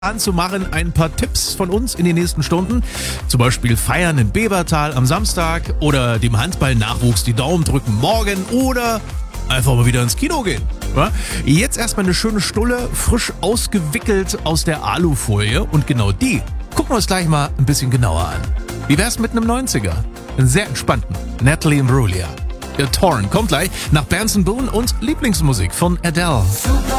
anzumachen. Ein paar Tipps von uns in den nächsten Stunden. Zum Beispiel Feiern in Bebertal am Samstag oder dem Handball-Nachwuchs die Daumen drücken morgen oder einfach mal wieder ins Kino gehen. Ja? Jetzt erstmal eine schöne Stulle, frisch ausgewickelt aus der Alufolie. Und genau die gucken wir uns gleich mal ein bisschen genauer an. Wie wär's mit einem 90er? Einen sehr entspannten Natalie Imbruglia. Der Torn kommt gleich nach Benson Boone und Lieblingsmusik von Adele.